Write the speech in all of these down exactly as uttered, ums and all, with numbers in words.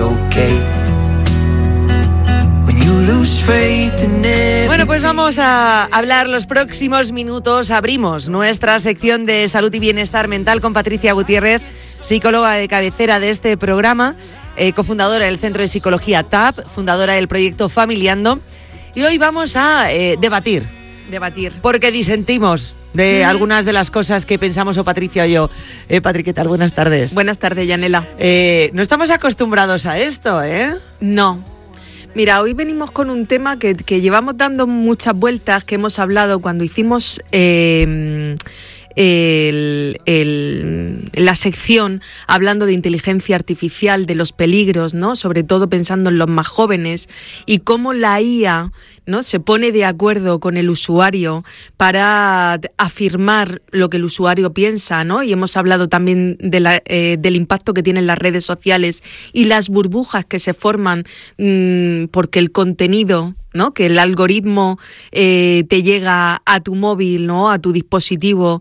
okay. When you lose faith in everything. Bueno, pues vamos a hablar los próximos minutos. Abrimos nuestra sección de salud y bienestar mental con Patricia Gutiérrez, psicóloga de cabecera de este programa, eh, cofundadora del Centro de Psicología T A P, fundadora del proyecto Familiando. Y hoy vamos a eh, debatir. Debatir. Porque disentimos de mm. algunas de las cosas que pensamos, o Patricia o yo. Eh, Patri, ¿qué tal? Buenas tardes. Buenas tardes, Yanela. Eh, no estamos acostumbrados a esto, ¿eh? No. Mira, hoy venimos con un tema que, que llevamos dando muchas vueltas, que hemos hablado cuando hicimos eh, el, el, la sección hablando de inteligencia artificial, de los peligros, ¿no? Sobre todo pensando en los más jóvenes y cómo la I A, ¿no?, se pone de acuerdo con el usuario para afirmar lo que el usuario piensa, ¿no? Y hemos hablado también de la, eh, del impacto que tienen las redes sociales y las burbujas que se forman mmm, porque el contenido, ¿no?, que el algoritmo eh, te llega a tu móvil, ¿no?, a tu dispositivo,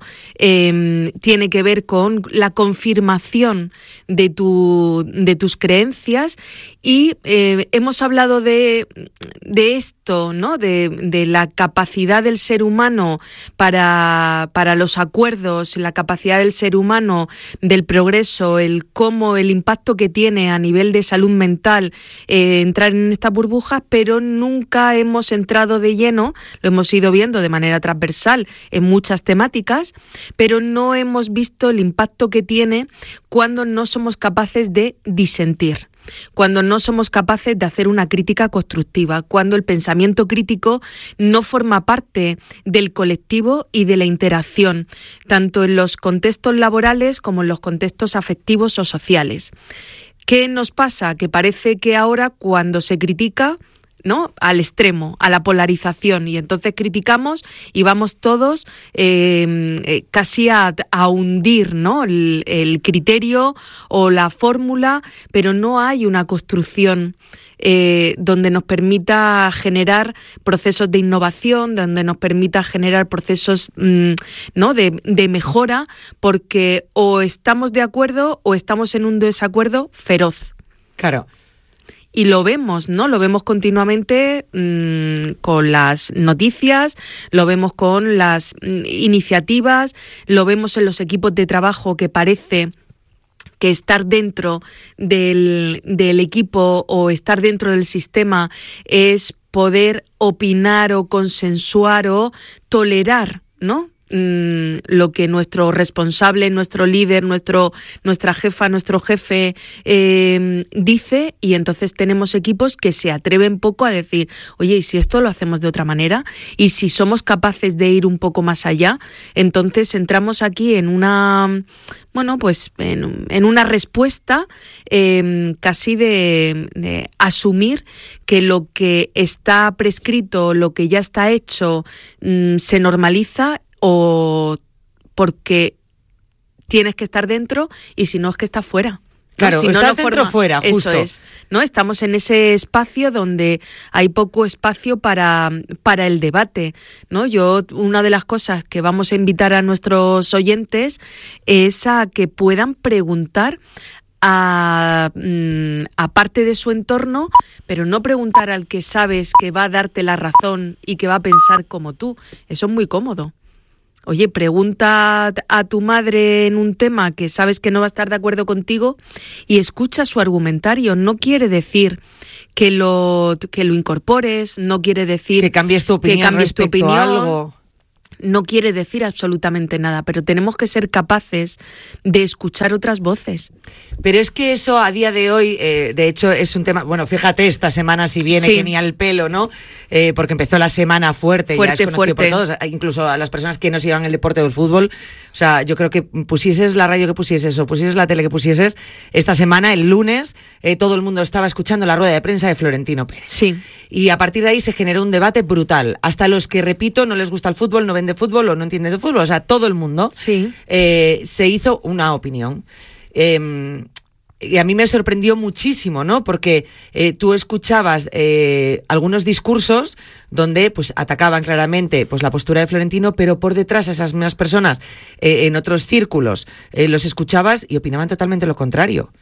eh, tiene que ver con la confirmación de tu de tus creencias. Y eh, hemos hablado de, de esto, ¿no?, de, de la capacidad del ser humano para, para los acuerdos, la capacidad del ser humano del progreso, el cómo, el impacto que tiene a nivel de salud mental eh, entrar en estas burbujas, pero nunca hemos entrado de lleno, lo hemos ido viendo de manera transversal en muchas temáticas, pero no hemos visto el impacto que tiene cuando no somos capaces de disentir, cuando no somos capaces de hacer una crítica constructiva, cuando el pensamiento crítico no forma parte del colectivo y de la interacción, tanto en los contextos laborales como en los contextos afectivos o sociales. ¿Qué nos pasa? Que parece que ahora cuando se critica, ¿no?, al extremo, a la polarización, y entonces criticamos y vamos todos eh, eh, casi a, a hundir, ¿no?, el, el criterio o la fórmula, pero no hay una construcción eh, donde nos permita generar procesos de innovación, donde nos permita generar procesos mmm, ¿no?, de, de mejora, porque o estamos de acuerdo o estamos en un desacuerdo feroz. Claro. Y lo vemos, ¿no? Lo vemos continuamente mmm, con las noticias, lo vemos con las mmm, iniciativas, lo vemos en los equipos de trabajo, que parece que estar dentro del, del equipo o estar dentro del sistema es poder opinar o consensuar o tolerar, ¿no?, lo que nuestro responsable, nuestro líder, nuestro nuestra jefa, nuestro jefe eh, dice, y entonces tenemos equipos que se atreven poco a decir, oye, ¿y si esto lo hacemos de otra manera? Y si somos capaces de ir un poco más allá, entonces entramos aquí en una, bueno, pues en, en una respuesta eh, casi de, de asumir que lo que está prescrito, lo que ya está hecho, mmm, se normaliza, o porque tienes que estar dentro, y si no es que estás fuera. Claro, si estás no, no dentro forma, o fuera, justo. Eso es, ¿no? Estamos en ese espacio donde hay poco espacio para, para el debate, ¿no? Yo, una de las cosas que vamos a invitar a nuestros oyentes es a que puedan preguntar a, a parte de su entorno, pero no preguntar al que sabes que va a darte la razón y que va a pensar como tú. Eso es muy cómodo. Oye, pregunta a tu madre en un tema que sabes que no va a estar de acuerdo contigo y escucha su argumentario. No quiere decir que lo, que lo incorpores, no quiere decir que cambies tu opinión, que cambies tu respecto opinión. a algo. No quiere decir absolutamente nada, pero tenemos que ser capaces de escuchar otras voces. Pero es que eso a día de hoy, eh, de hecho, es un tema... Bueno, fíjate, esta semana si viene sí. que ni al pelo, ¿no? Eh, porque empezó la semana fuerte, fuerte ya es conocido fuerte. por todos, incluso a las personas que no sigan el deporte del fútbol. O sea, yo creo que pusieses la radio que pusieses o pusieses la tele que pusieses, esta semana, el lunes, eh, todo el mundo estaba escuchando la rueda de prensa de Florentino Pérez. Sí. Y a partir de ahí se generó un debate brutal. Hasta los que, repito, no les gusta el fútbol, no ven de fútbol o no entienden de fútbol, o sea, todo el mundo sí. eh, se hizo una opinión. Eh, y a mí me sorprendió muchísimo, ¿no? Porque eh, tú escuchabas eh, algunos discursos donde pues atacaban claramente pues la postura de Florentino, pero por detrás a esas mismas personas eh, en otros círculos eh, los escuchabas y opinaban totalmente lo contrario.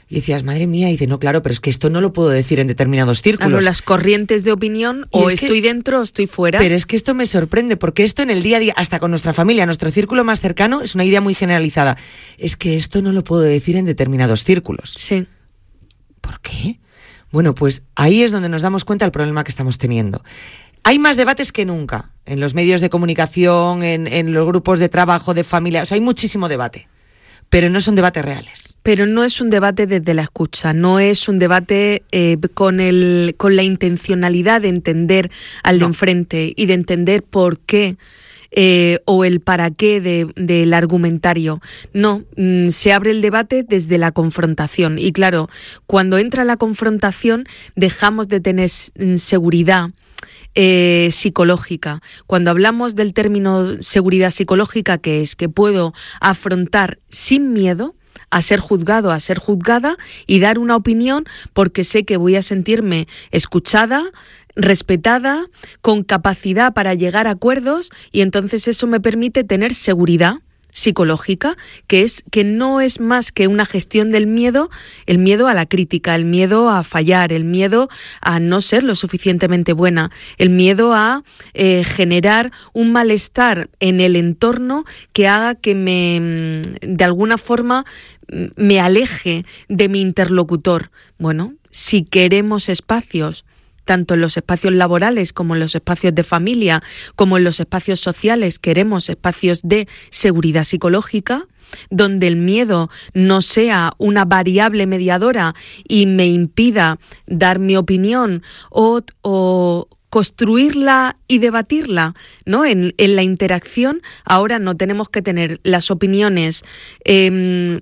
Y decías, madre mía, y dice, no, claro, pero es que esto no lo puedo decir en determinados círculos. Claro, las corrientes de opinión, y o estoy que, dentro o estoy fuera. Pero es que esto me sorprende, porque esto en el día a día, hasta con nuestra familia, nuestro círculo más cercano, es una idea muy generalizada. Es que esto no lo puedo decir en determinados círculos. Sí. ¿Por qué? Bueno, pues ahí es donde nos damos cuenta del problema que estamos teniendo. Hay más debates que nunca, en los medios de comunicación, en, en los grupos de trabajo, de familia, o sea, hay muchísimo debate. Pero no son debates reales. Pero no es un debate desde la escucha, no es un debate eh, con el con la intencionalidad de entender al no. de enfrente y de entender por qué eh, o el para qué de, del argumentario. No, mm, se abre el debate desde la confrontación. Y claro, cuando entra la confrontación dejamos de tener seguridad Eh, psicológica. Cuando hablamos del término seguridad psicológica, que es que puedo afrontar sin miedo a ser juzgado, a ser juzgada y dar una opinión porque sé que voy a sentirme escuchada, respetada, con capacidad para llegar a acuerdos, y entonces eso me permite tener seguridad psicológica, que es que no es más que una gestión del miedo, el miedo a la crítica, el miedo a fallar, el miedo a no ser lo suficientemente buena, el miedo a eh, generar un malestar en el entorno que haga que me, de alguna forma, me aleje de mi interlocutor. Bueno, si queremos espacios, tanto en los espacios laborales como en los espacios de familia, como en los espacios sociales, queremos espacios de seguridad psicológica, donde el miedo no sea una variable mediadora y me impida dar mi opinión o, o construirla y debatirla, ¿no? En, en la interacción ahora no tenemos que tener las opiniones eh,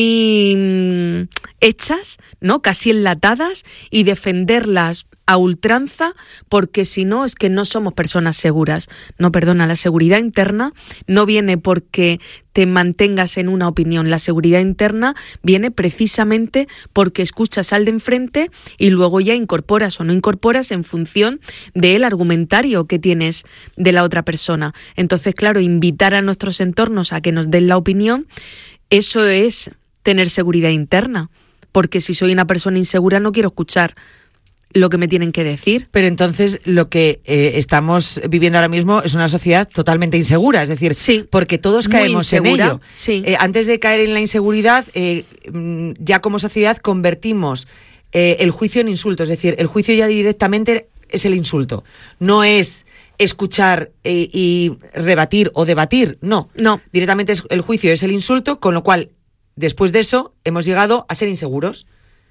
muy hechas, ¿no? Casi enlatadas, y defenderlas a ultranza, porque si no es que no somos personas seguras. No, perdona, la seguridad interna no viene porque te mantengas en una opinión. La seguridad interna viene precisamente porque escuchas al de enfrente y luego ya incorporas o no incorporas en función del argumentario que tienes de la otra persona. Entonces, claro, invitar a nuestros entornos a que nos den la opinión, eso es tener seguridad interna, porque si soy una persona insegura no quiero escuchar lo que me tienen que decir. Pero entonces lo que eh, estamos viviendo ahora mismo es una sociedad totalmente insegura, es decir, sí, porque todos caemos en ello. Sí. Eh, antes de caer en la inseguridad, eh, ya como sociedad convertimos eh, el juicio en insulto, es decir, el juicio ya directamente es el insulto, no es escuchar eh, y rebatir o debatir, no, no. Directamente es, el juicio es el insulto, con lo cual después de eso hemos llegado a ser inseguros.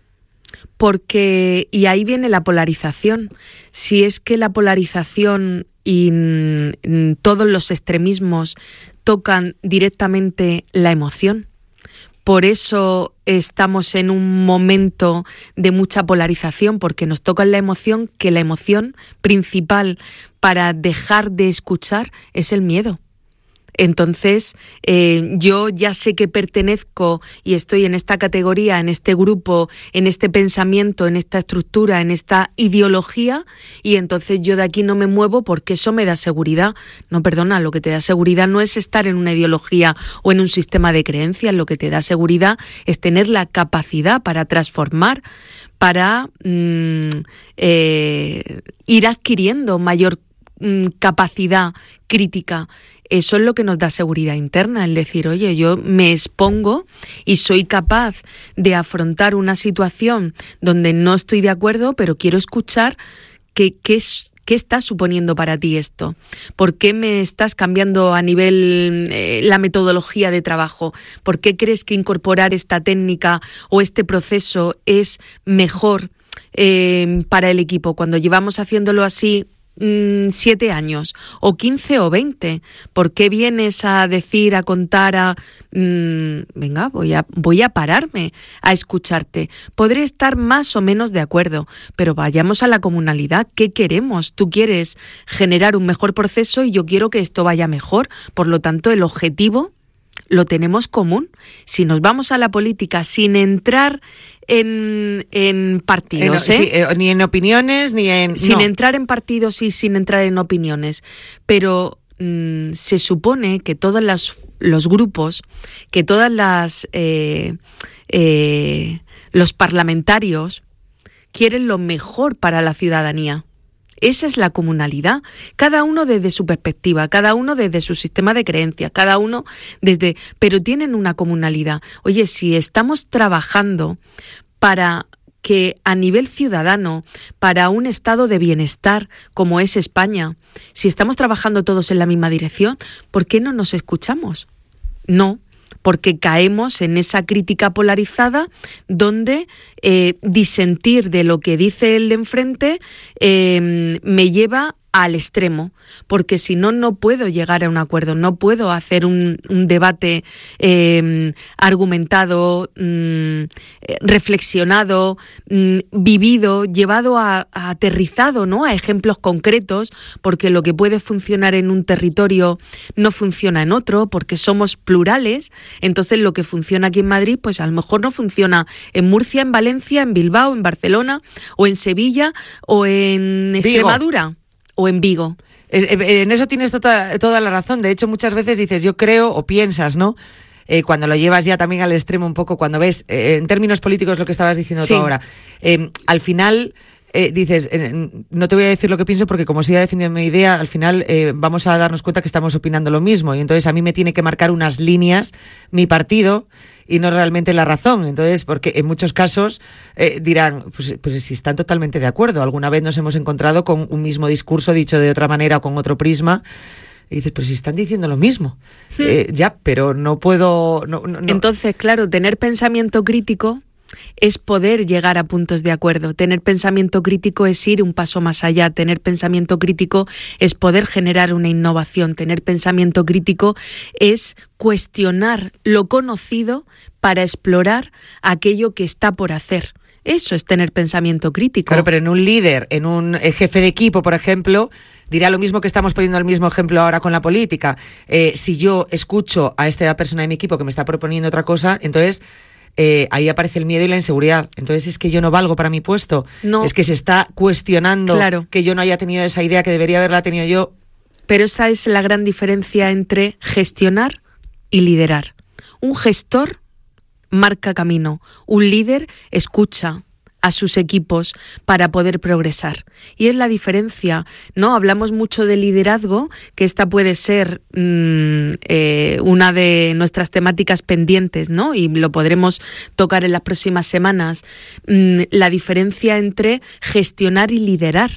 Porque, y ahí viene la polarización. Si es que la polarización y mm, todos los extremismos tocan directamente la emoción. Por eso estamos en un momento de mucha polarización, porque nos toca la emoción, que la emoción principal para dejar de escuchar es el miedo. Entonces, eh, yo ya sé que pertenezco y estoy en esta categoría, en este grupo, en este pensamiento, en esta estructura, en esta ideología, y entonces yo de aquí no me muevo porque eso me da seguridad. No, perdona, lo que te da seguridad no es estar en una ideología o en un sistema de creencias, lo que te da seguridad es tener la capacidad para transformar, para mm, eh, ir adquiriendo mayor mm, capacidad crítica. Eso es lo que nos da seguridad interna, el decir, oye, yo me expongo y soy capaz de afrontar una situación donde no estoy de acuerdo, pero quiero escuchar qué, qué, es, qué está suponiendo para ti esto. ¿Por qué me estás cambiando a nivel eh, la metodología de trabajo? ¿Por qué crees que incorporar esta técnica o este proceso es mejor eh, para el equipo? Cuando llevamos haciéndolo así siete años o quince o veinte, ¿por qué vienes a decir, a contar, a mmm, venga, voy a voy a pararme a escucharte? Podré estar más o menos de acuerdo, pero vayamos a la comunalidad. ¿Qué queremos? Tú quieres generar un mejor proceso y yo quiero que esto vaya mejor. Por lo tanto, el objetivo lo tenemos común. Si nos vamos a la política sin entrar en, en partidos, eh, no, ¿eh? Sí, eh, ni en opiniones, ni en... Sin no. entrar en partidos y sin entrar en opiniones. Pero mmm, se supone que todos las, los grupos, que todas las... Eh, eh, los parlamentarios quieren lo mejor para la ciudadanía. Esa es la comunalidad, cada uno desde su perspectiva, cada uno desde su sistema de creencias, cada uno desde... pero tienen una comunalidad. Oye, si estamos trabajando para que a nivel ciudadano, para un estado de bienestar como es España, si estamos trabajando todos en la misma dirección, ¿por qué no nos escuchamos? No, porque caemos en esa crítica polarizada donde eh, disentir de lo que dice el de enfrente eh, me lleva al extremo, porque si no, no puedo llegar a un acuerdo, no puedo hacer un, un debate eh, argumentado, mm, reflexionado, mm, vivido, llevado a, a aterrizado, ¿no?, a ejemplos concretos, porque lo que puede funcionar en un territorio no funciona en otro, porque somos plurales. Entonces lo que funciona aquí en Madrid, pues a lo mejor no funciona en Murcia, en Valencia, en Bilbao, en Barcelona, o en Sevilla, o en Extremadura. Vigo. O en Vigo. En eso tienes toda, toda la razón. De hecho, muchas veces dices, yo creo, o piensas, ¿no? Eh, cuando lo llevas ya también al extremo un poco, cuando ves, eh, en términos políticos, lo que estabas diciendo sí. tú ahora, eh, al final... Eh, dices, eh, no te voy a decir lo que pienso porque como siga defendiendo mi idea, al final eh, vamos a darnos cuenta que estamos opinando lo mismo y entonces a mí me tiene que marcar unas líneas mi partido y no realmente la razón. Entonces, porque en muchos casos eh, dirán, pues, pues si están totalmente de acuerdo, alguna vez nos hemos encontrado con un mismo discurso dicho de otra manera o con otro prisma. Y dices, pero si están diciendo lo mismo. Hmm. Eh, ya, pero no puedo... No, no, no. Entonces, claro, tener pensamiento crítico es poder llegar a puntos de acuerdo. Tener pensamiento crítico es ir un paso más allá. Tener pensamiento crítico es poder generar una innovación. Tener pensamiento crítico es cuestionar lo conocido para explorar aquello que está por hacer. Eso es tener pensamiento crítico. Claro, pero en un líder, en un jefe de equipo, por ejemplo, dirá lo mismo que estamos poniendo el mismo ejemplo ahora con la política. Eh, si yo escucho a esta persona de mi equipo que me está proponiendo otra cosa, entonces... Eh, ahí aparece el miedo y la inseguridad. Entonces es que yo no valgo para mi puesto. No. Es que se está cuestionando claro. que yo no haya tenido esa idea que debería haberla tenido yo. Pero esa es la gran diferencia entre gestionar y liderar. Un gestor marca camino, un líder escucha a sus equipos para poder progresar. Y es la diferencia, ¿no? Hablamos mucho de liderazgo, que esta puede ser mmm, eh, una de nuestras temáticas pendientes, ¿no? Y lo podremos tocar en las próximas semanas. Mm, la diferencia entre gestionar y liderar.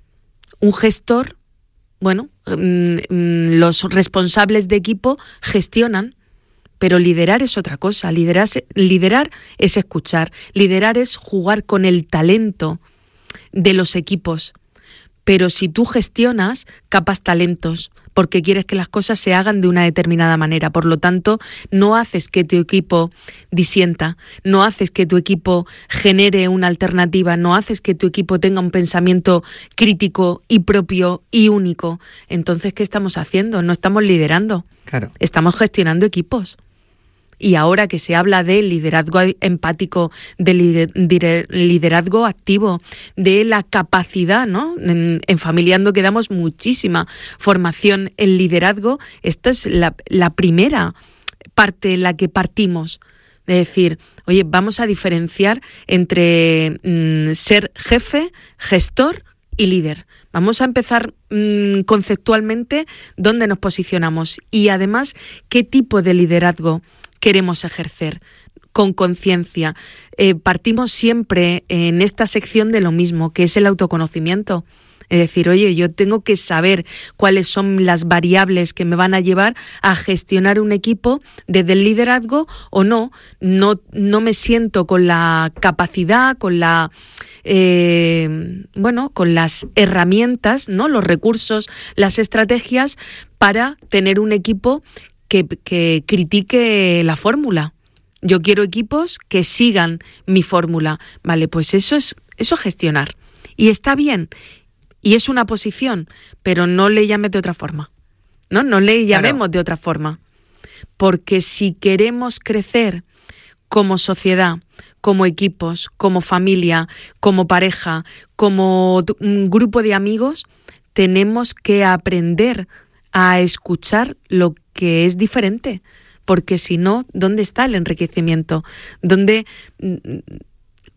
Un gestor, bueno, mmm, mmm, los responsables de equipo gestionan, pero liderar es otra cosa. Liderar, liderar es escuchar. Liderar es jugar con el talento de los equipos. Pero si tú gestionas, capas talentos, porque quieres que las cosas se hagan de una determinada manera. Por lo tanto, no haces que tu equipo disienta, no haces que tu equipo genere una alternativa, no haces que tu equipo tenga un pensamiento crítico y propio y único. Entonces, ¿qué estamos haciendo? No estamos liderando. Claro. Estamos gestionando equipos. Y ahora que se habla de liderazgo empático, de liderazgo activo, de la capacidad, ¿no? En, en Familiando que damos muchísima formación en liderazgo, esta es la, la primera parte en la que partimos. De decir, oye, vamos a diferenciar entre mmm, ser jefe, gestor y líder. Vamos a empezar mmm, conceptualmente dónde nos posicionamos y además qué tipo de liderazgo queremos ejercer con conciencia. Eh, partimos siempre en esta sección de lo mismo, que es el autoconocimiento. Es decir, oye, yo tengo que saber cuáles son las variables que me van a llevar a gestionar un equipo desde el liderazgo o no. No, no me siento con la capacidad, con la eh, bueno, con las herramientas, ¿no? Los recursos, las estrategias para tener un equipo Que, que critique la fórmula. Yo quiero equipos que sigan mi fórmula. Vale, pues eso es, eso es gestionar. Y está bien. Y es una posición, pero no le llames de otra forma. No, no le llamemos claro. de otra forma. Porque si queremos crecer como sociedad, como equipos, como familia, como pareja, como un grupo de amigos, tenemos que aprender a escuchar lo que es diferente, porque si no, ¿dónde está el enriquecimiento? ¿Dónde,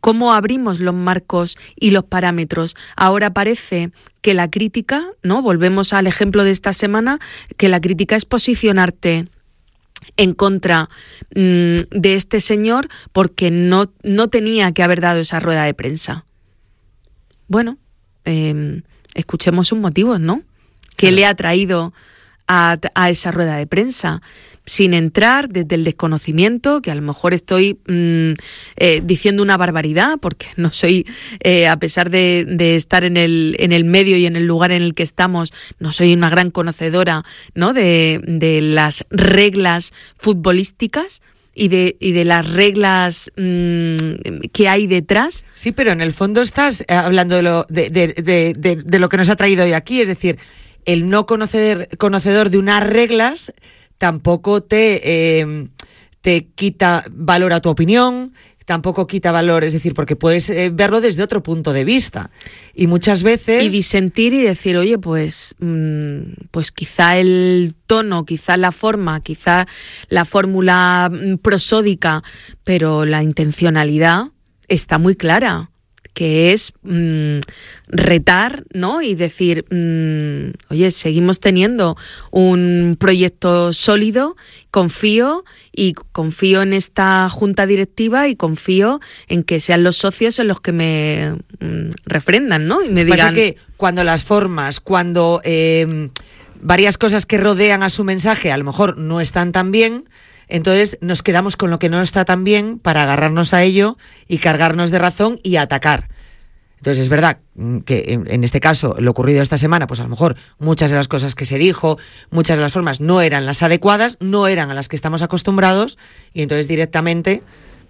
cómo abrimos los marcos y los parámetros. Ahora parece que la crítica, ¿no? Volvemos al ejemplo de esta semana, que la crítica es posicionarte en contra mmm, de este señor porque no, no tenía que haber dado esa rueda de prensa. Bueno, eh, escuchemos sus motivos, ¿no? ¿Qué le ha traído a, a esa rueda de prensa? Sin entrar desde el desconocimiento, que a lo mejor estoy mmm, eh, diciendo una barbaridad, porque no soy, eh, a pesar de, de estar en el, en el medio y en el lugar en el que estamos, no soy una gran conocedora, ¿no? de, de las reglas futbolísticas y de, y de las reglas mmm, que hay detrás. Sí, pero en el fondo estás hablando de lo, de, de, de, de, de lo que nos ha traído hoy aquí, es decir, el no conocer, conocedor de unas reglas tampoco te, eh, te quita valor a tu opinión, tampoco quita valor, es decir, porque puedes eh, verlo desde otro punto de vista. Y muchas veces... Y disentir y decir, oye, pues, mmm, pues quizá el tono, quizá la forma, quizá la fórmula prosódica, pero la intencionalidad está muy clara, que es mmm, retar, ¿no? Y decir, mmm, oye, seguimos teniendo un proyecto sólido, confío y confío en esta junta directiva y confío en que sean los socios en los que me mmm, refrendan, ¿no? Y me digan... Pasa que cuando las formas, cuando eh, varias cosas que rodean a su mensaje a lo mejor no están tan bien, entonces nos quedamos con lo que no está tan bien para agarrarnos a ello y cargarnos de razón y atacar. Entonces es verdad que en, en este caso lo ocurrido esta semana, pues a lo mejor muchas de las cosas que se dijo, muchas de las formas no eran las adecuadas, no eran a las que estamos acostumbrados y entonces directamente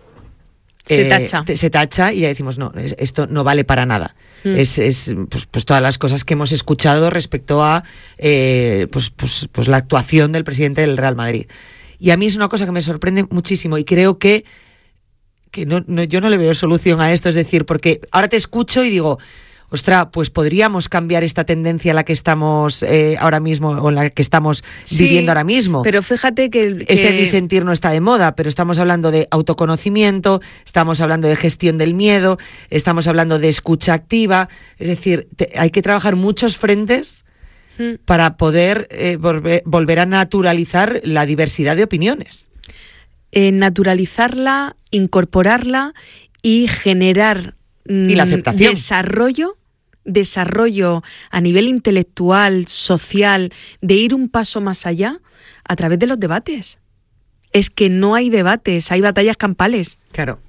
se eh, tacha. Te, se tacha y ya decimos, no, esto no vale para nada. Mm. Es, es pues, pues todas las cosas que hemos escuchado respecto a eh, pues, pues, pues la actuación del presidente del Real Madrid. Y a mí es una cosa que me sorprende muchísimo y creo que, que no, no, yo no le veo solución a esto. Es decir, porque ahora te escucho y digo, ostras, pues podríamos cambiar esta tendencia a la que estamos eh, ahora mismo o en la que estamos sí, viviendo ahora mismo. Pero fíjate que, que... Ese disentir no está de moda, pero estamos hablando de autoconocimiento, estamos hablando de gestión del miedo, estamos hablando de escucha activa. Es decir, te, hay que trabajar muchos frentes para poder eh, volver, volver a naturalizar la diversidad de opiniones. Eh, naturalizarla, incorporarla y generar mm, y la aceptación. desarrollo, desarrollo a nivel intelectual, social, de ir un paso más allá a través de los debates. Es que no hay debates, hay batallas campales. Claro.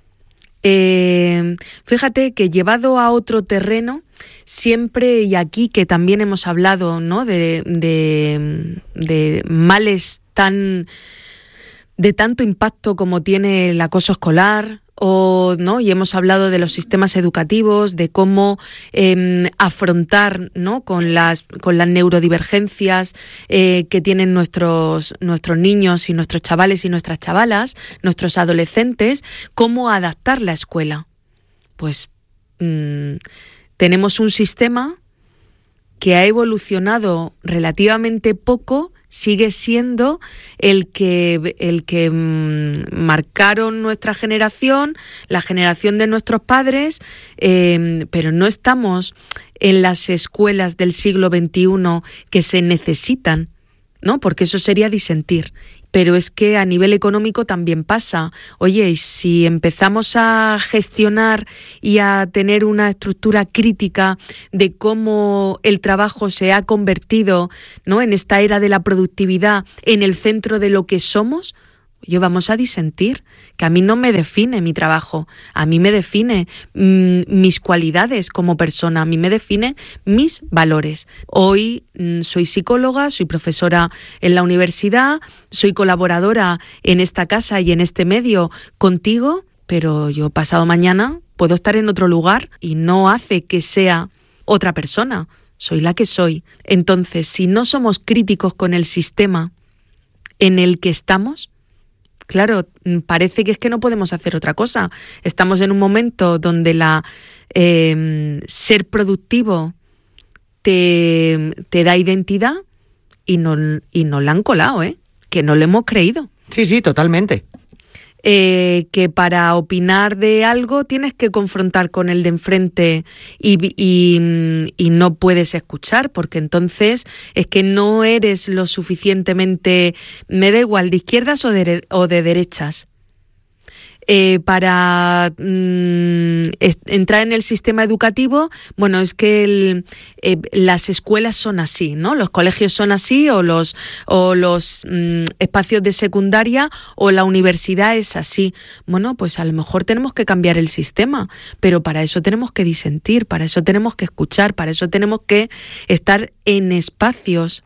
Eh, fíjate que llevado a otro terreno, siempre, y aquí que también hemos hablado, ¿no? de, de, de males tan de tanto impacto como tiene el acoso escolar, o no, y hemos hablado de los sistemas educativos, de cómo eh, afrontar, ¿no? con las con las neurodivergencias eh, que tienen nuestros nuestros niños y nuestros chavales y nuestras chavalas, nuestros adolescentes, cómo adaptar la escuela. Pues mmm, tenemos un sistema que ha evolucionado relativamente poco, sigue siendo el que el que mmm, marcaron nuestra generación, la generación de nuestros padres, eh, pero no estamos en las escuelas del siglo veintiuno que se necesitan, ¿no? Porque eso sería disentir. Pero es que a nivel económico también pasa. Oye, y si empezamos a gestionar y a tener una estructura crítica de cómo el trabajo se ha convertido, ¿no? en esta era de la productividad en el centro de lo que somos, oye, vamos a disentir, que a mí no me define mi trabajo, a mí me define mmm, mis cualidades como persona, a mí me define mis valores. Hoy mmm, soy psicóloga, soy profesora en la universidad, soy colaboradora en esta casa y en este medio contigo, pero yo pasado mañana puedo estar en otro lugar y no hace que sea otra persona, soy la que soy. Entonces, si no somos críticos con el sistema en el que estamos, claro, parece que es que no podemos hacer otra cosa. Estamos en un momento donde la eh, ser productivo te, te da identidad y no, y no la han colado, ¿eh? Que no lo hemos creído. Sí, sí, totalmente. eh, que para opinar de algo tienes que confrontar con el de enfrente y, y, y no puedes escuchar, porque entonces es que no eres lo suficientemente, me da igual, de izquierdas o de, o de derechas. Eh, para mm, es, entrar en el sistema educativo, bueno, es que el, eh, las escuelas son así, ¿no? Los colegios son así, o los, o los mm, espacios de secundaria, o la universidad es así. Bueno, pues a lo mejor tenemos que cambiar el sistema, pero para eso tenemos que disentir, para eso tenemos que escuchar, para eso tenemos que estar en espacios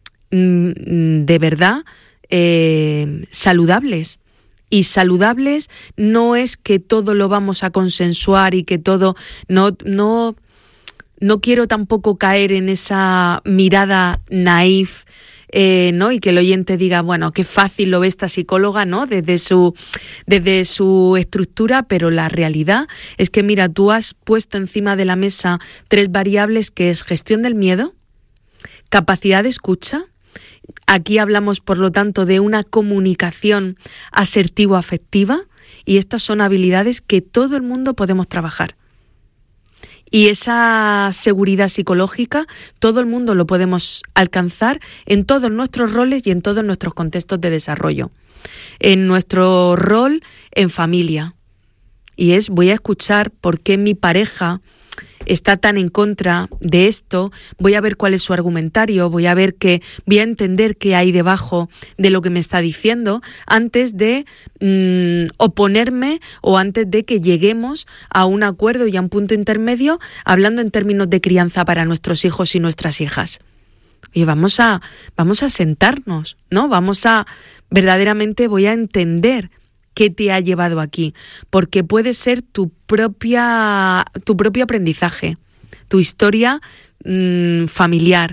mm, de verdad eh, saludables. Y saludables no es que todo lo vamos a consensuar y que todo... No, no, no quiero tampoco caer en esa mirada naif, eh, ¿no? Y que el oyente diga, bueno, qué fácil lo ve esta psicóloga, ¿no? Desde su, desde su estructura, pero la realidad es que, mira, tú has puesto encima de la mesa tres variables, que es gestión del miedo, capacidad de escucha. Aquí hablamos, por lo tanto, de una comunicación asertivo-afectiva, y estas son habilidades que todo el mundo podemos trabajar. Y esa seguridad psicológica, todo el mundo lo podemos alcanzar en todos nuestros roles y en todos nuestros contextos de desarrollo. En nuestro rol en familia. Y es, voy a escuchar por qué mi pareja está tan en contra de esto, voy a ver cuál es su argumentario, voy a ver que, voy a entender qué hay debajo de lo que me está diciendo antes de mmm, oponerme, o antes de que lleguemos a un acuerdo y a un punto intermedio, hablando en términos de crianza para nuestros hijos y nuestras hijas. Y vamos a, vamos a sentarnos, ¿no? Vamos a, verdaderamente voy a entender qué te ha llevado aquí, porque puede ser tu propia, tu propio aprendizaje, tu historia mmm, familiar,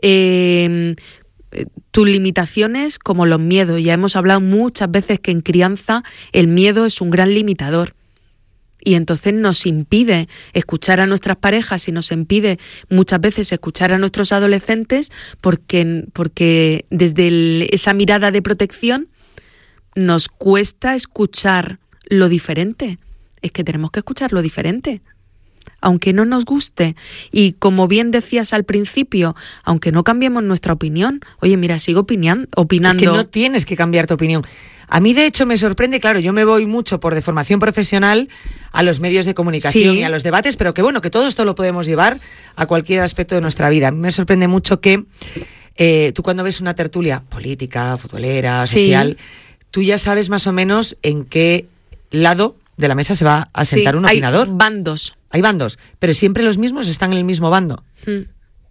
eh, tus limitaciones, como los miedos. Ya hemos hablado muchas veces que en crianza el miedo es un gran limitador. Y entonces nos impide escuchar a nuestras parejas y nos impide muchas veces escuchar a nuestros adolescentes, porque, porque desde el, esa mirada de protección nos cuesta escuchar lo diferente. Es que tenemos que escuchar lo diferente, aunque no nos guste. Y como bien decías al principio, aunque no cambiemos nuestra opinión, oye, mira, sigo opinian, opinando. Es que no tienes que cambiar tu opinión. A mí, de hecho, me sorprende, claro, yo me voy mucho por de formación profesional a los medios de comunicación, sí, y a los debates, pero que bueno, que todo esto lo podemos llevar a cualquier aspecto de nuestra vida. A mí me sorprende mucho que eh, tú, cuando ves una tertulia política, futbolera, social, sí, tú ya sabes más o menos en qué lado de la mesa se va a sentar, sí, un opinador. Hay bandos. Hay bandos, pero siempre los mismos están en el mismo bando. Hmm.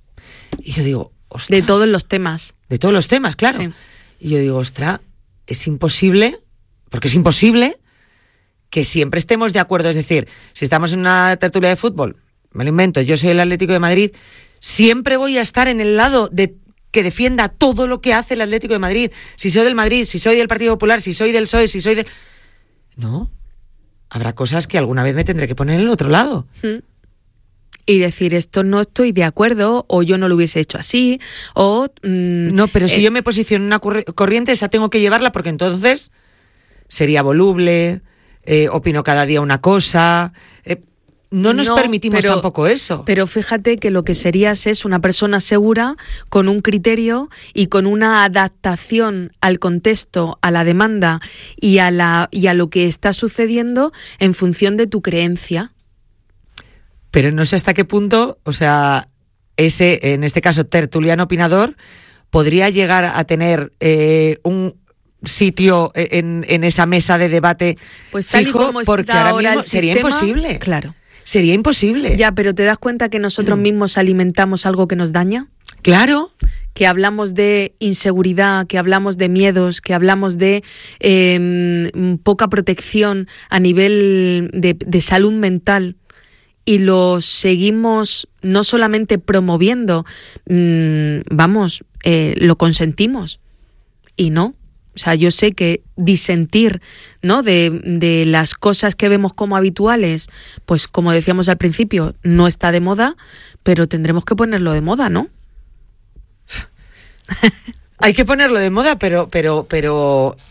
Y yo digo, ostras. De todos los temas. De todos los temas, claro. Sí. Y yo digo, ostras, es imposible, porque es imposible que siempre estemos de acuerdo. Es decir, si estamos en una tertulia de fútbol, me lo invento, yo soy el Atlético de Madrid, siempre voy a estar en el lado de que defienda todo lo que hace el Atlético de Madrid. Si soy del Madrid, si soy del Partido Popular, si soy del P S O E, si soy de... No, habrá cosas que alguna vez me tendré que poner en el otro lado. Y decir, esto no estoy de acuerdo, o yo no lo hubiese hecho así, o... Mmm, no, pero si eh, yo me posiciono en una corriente, esa tengo que llevarla, porque entonces sería voluble, eh, opino cada día una cosa... Eh, No nos no, permitimos pero, tampoco eso. Pero fíjate que lo que serías es una persona segura, con un criterio y con una adaptación al contexto, a la demanda y a, la, y a lo que está sucediendo en función de tu creencia. Pero no sé hasta qué punto, o sea, ese, en este caso, tertuliano opinador, podría llegar a tener eh, un sitio en, en esa mesa de debate pues tal fijo, y como porque está ahora ahora mismo el sería sistema, imposible. Claro. Sería imposible. Ya, pero ¿te das cuenta que nosotros mismos alimentamos algo que nos daña? Claro. Que hablamos de inseguridad, que hablamos de miedos, que hablamos de eh, poca protección a nivel de, de salud mental, y lo seguimos no solamente promoviendo, mmm, vamos, eh, lo consentimos. Y no. O sea, yo sé que disentir, ¿no?, de, de las cosas que vemos como habituales, pues como decíamos al principio, no está de moda, pero tendremos que ponerlo de moda, ¿no? Hay que ponerlo de moda, pero, pero, pero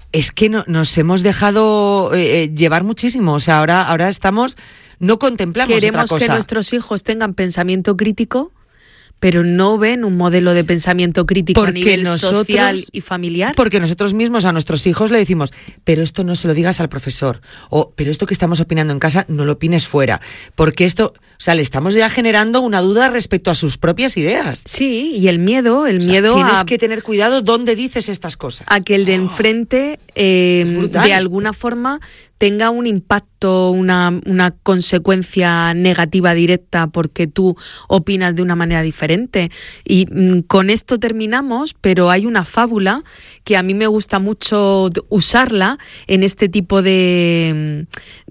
es que no, nos hemos dejado eh, llevar muchísimo. O sea, ahora, ahora estamos, no contemplamos Queremos otra cosa. que nuestros hijos tengan pensamiento crítico, pero no ven un modelo de pensamiento crítico porque a nivel nosotros, social y familiar. Porque nosotros mismos a nuestros hijos le decimos, pero esto no se lo digas al profesor, o pero esto que estamos opinando en casa no lo opines fuera, porque esto, o sea, le estamos ya generando una duda respecto a sus propias ideas. Sí, y el miedo, el o sea, miedo tienes a, que tener cuidado dónde dices estas cosas. A que el de enfrente, eh, de alguna forma, tenga un impacto, una, una consecuencia negativa directa porque tú opinas de una manera diferente. Y mm, con esto terminamos, pero hay una fábula que a mí me gusta mucho usarla en este tipo de,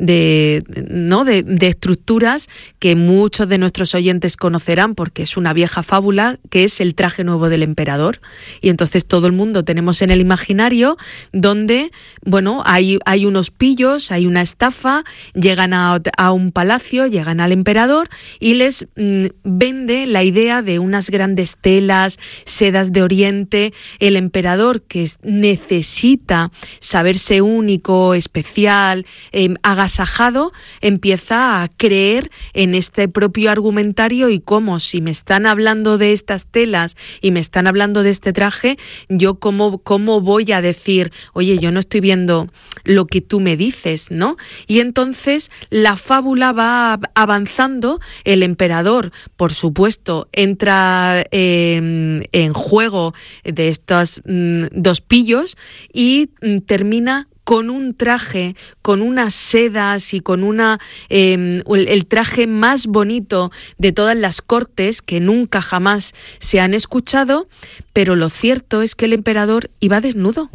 de, ¿no? de, de estructuras que muchos de nuestros oyentes conocerán porque es una vieja fábula, que es el traje nuevo del emperador. Y entonces todo el mundo tenemos en el imaginario donde, bueno, hay, hay unos pillos, hay una estafa, llegan a, a un palacio, llegan al emperador y les mm, vende la idea de unas grandes telas, sedas de Oriente. El emperador, que necesita saberse único, especial, eh, agasajado, empieza a creer en este propio argumentario y cómo, si me están hablando de estas telas y me están hablando de este traje, yo cómo, cómo voy a decir, oye, yo no estoy viendo lo que tú me dices, ¿no? Y entonces la fábula va avanzando, el emperador, por supuesto, entra eh, en juego de estos mm, dos pillos y mm, termina con un traje, con unas sedas y con una eh, el, el traje más bonito de todas las cortes que nunca jamás se han escuchado, pero lo cierto es que el emperador iba desnudo.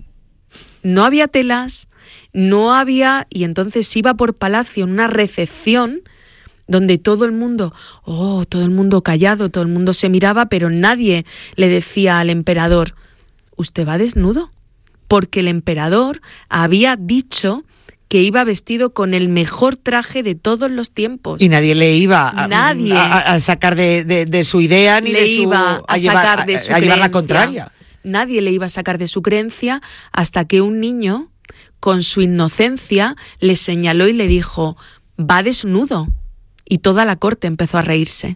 No había telas, no había, y entonces iba por palacio en una recepción donde todo el mundo, oh, todo el mundo callado, todo el mundo se miraba, pero nadie le decía al emperador, usted va desnudo, porque el emperador había dicho que iba vestido con el mejor traje de todos los tiempos. Y nadie le iba a, nadie a, a sacar de, de, de su idea ni le de su, iba a, a llevar, sacar de su a, a llevar la creencia. contraria. Nadie le iba a sacar de su creencia hasta que un niño, con su inocencia, le señaló y le dijo, va desnudo. Y toda la corte empezó a reírse.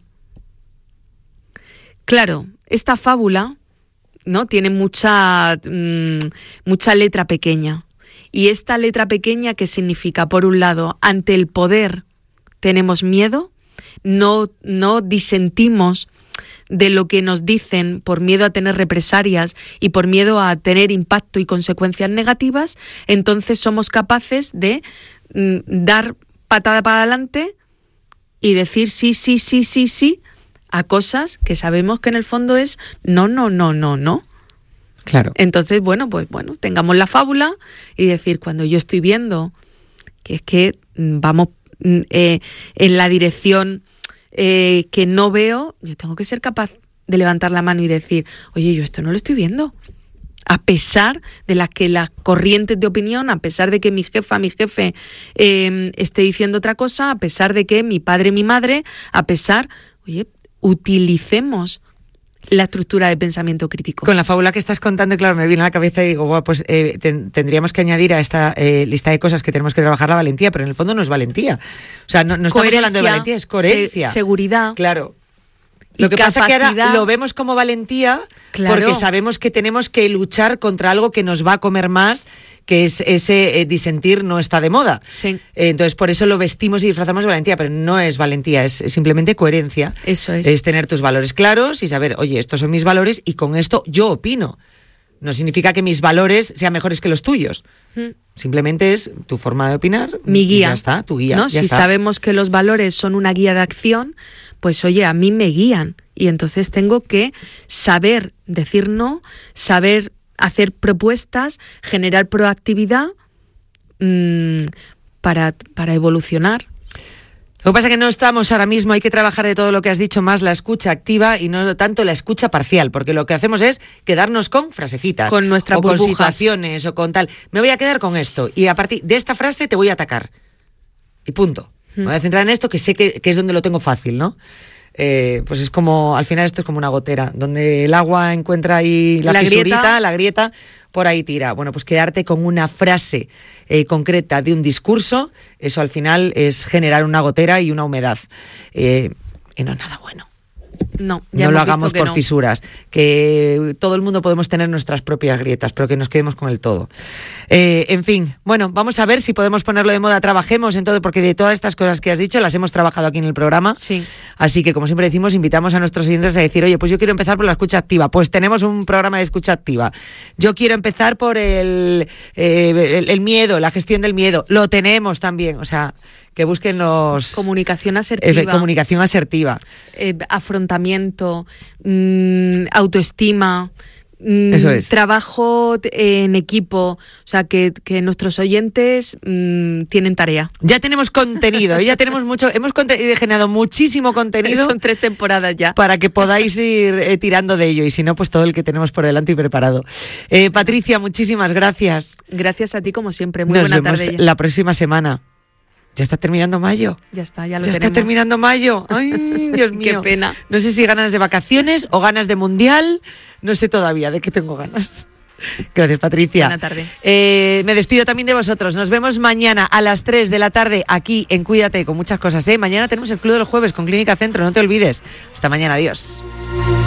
Claro, esta fábula, ¿no?, tiene mucha, mmm, mucha letra pequeña. Y esta letra pequeña, ¿qué significa? Por un lado, ante el poder tenemos miedo, no, no disentimos de lo que nos dicen por miedo a tener represalias y por miedo a tener impacto y consecuencias negativas, entonces somos capaces de mm, dar patada para adelante y decir sí, sí, sí, sí, sí a cosas que sabemos que en el fondo es no, no, no, no, no. Claro. Entonces, bueno, pues bueno, tengamos la fábula y decir, cuando yo estoy viendo que es que vamos eh, en la dirección eh, que no veo, yo tengo que ser capaz de levantar la mano y decir, oye, yo esto no lo estoy viendo. A pesar de las que las corrientes de opinión, a pesar de que mi jefa, mi jefe eh, esté diciendo otra cosa, a pesar de que mi padre, mi madre, a pesar, oye, utilicemos la estructura de pensamiento crítico. Con la fábula que estás contando, claro, me viene a la cabeza y digo, bueno, pues eh, ten, tendríamos que añadir a esta eh, lista de cosas que tenemos que trabajar la valentía, pero en el fondo no es valentía. O sea, no, no estamos hablando de valentía, es coherencia. Se, seguridad. Claro. Lo que capacidad. pasa es que ahora lo vemos como valentía, claro, porque sabemos que tenemos que luchar contra algo que nos va a comer más, que es ese eh, disentir no está de moda. Sí. Eh, entonces, por eso lo vestimos y disfrazamos de valentía, pero no es valentía, es, es simplemente coherencia. Eso es. Es tener tus valores claros y saber, oye, estos son mis valores y con esto yo opino. No significa que mis valores sean mejores que los tuyos. Mm. Simplemente es tu forma de opinar. Mi guía. Ya está, tu guía. ¿No? Ya si está. sabemos que los valores son una guía de acción, pues oye, a mí me guían. Y entonces tengo que saber decir no, saber hacer propuestas, generar proactividad mmm, para, para evolucionar. Lo que pasa es que no estamos ahora mismo, hay que trabajar de todo lo que has dicho, más la escucha activa y no tanto la escucha parcial, porque lo que hacemos es quedarnos con frasecitas. Con nuestras o burbujas. con situaciones o con tal. Me voy a quedar con esto y a partir de esta frase te voy a atacar. Y punto. Me voy a centrar en esto que sé que, que es donde lo tengo fácil, ¿no? eh, pues es como, al final esto es como una gotera, donde el agua encuentra ahí la, La fisurita, grieta. la grieta, por ahí tira. Bueno, pues quedarte con una frase eh, concreta de un discurso, eso al final es generar una gotera y una humedad. Eh, y no es nada bueno. No, ya no lo hemos visto hagamos que por no. fisuras, que todo el mundo podemos tener nuestras propias grietas, pero que nos quedemos con el todo. Eh, en fin, bueno, vamos a ver si podemos ponerlo de moda, trabajemos en todo, porque de todas estas cosas que has dicho las hemos trabajado aquí en el programa. Sí. Así que, como siempre decimos, invitamos a nuestros oyentes a decir, oye, pues yo quiero empezar por la escucha activa. Pues tenemos un programa de escucha activa. Yo quiero empezar por el, eh, el, el miedo, la gestión del miedo. Lo tenemos también, o sea, que busquen los... Comunicación asertiva. Eh, comunicación asertiva. Eh, afrontamiento, mmm, autoestima, mmm, Eso es. trabajo en equipo. O sea, que, que nuestros oyentes mmm, tienen tarea. Ya tenemos contenido, ya tenemos mucho, hemos conte- generado muchísimo contenido Son tres temporadas ya. para que podáis ir eh, tirando de ello, y si no, pues todo el que tenemos por delante y preparado. Eh, Patricia, muchísimas gracias. Gracias a ti, como siempre. Muy Nos buena vemos tarde. la próxima semana. Ya está terminando mayo. Ya está, ya lo Ya tenemos. está terminando mayo. Ay, Dios mío. Qué pena. No sé si ganas de vacaciones o ganas de mundial. No sé todavía de qué tengo ganas. Gracias, Patricia. Buena tarde. Eh, me despido también de vosotros. Nos vemos mañana a las tres de la tarde aquí en Cuídate, con muchas cosas. ¿eh? Mañana tenemos el Club de los Jueves con Clínica Centro, no te olvides. Hasta mañana, adiós.